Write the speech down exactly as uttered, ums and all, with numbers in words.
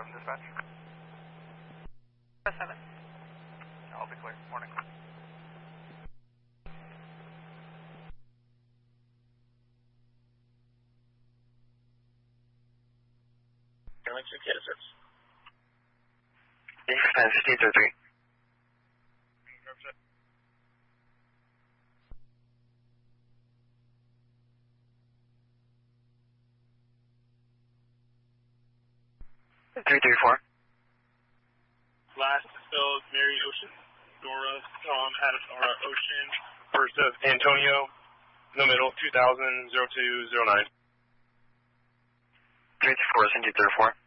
seven dispatch. seven. I'll be clear. Morning. Airline two Canada service. Thank you for time fifteen thirty-three. three three four. Last spelled Mary Ocean. Dora, Tom, Adam, Nora, Ocean. First of Antonio. In the middle, two thousand, zero two, zero nine. three two four, Cindy thirty-four.